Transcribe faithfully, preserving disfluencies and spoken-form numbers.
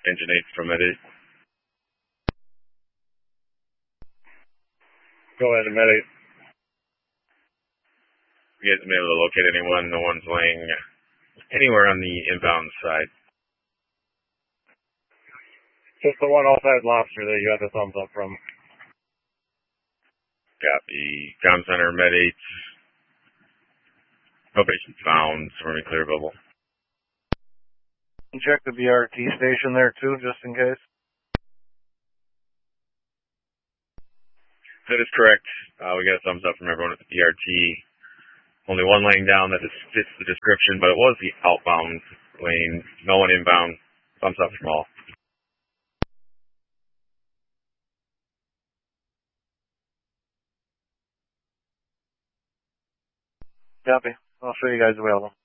Engine eight from Med eight. Go ahead, Med eight. You guys been able to locate anyone? No one's laying anywhere on the inbound side. Just the one outside lobster that you had the thumbs up from. Copy. Comm center, Med eight. No patients found. Swimming clear bubble. Check the B R T station there too, just in case. That is correct. Uh, we got a thumbs up from everyone at the B R T. Only one laying down that is, fits the description, but it was the outbound lane. No one inbound. Thumbs up from all. Copy. I'll show you guys available.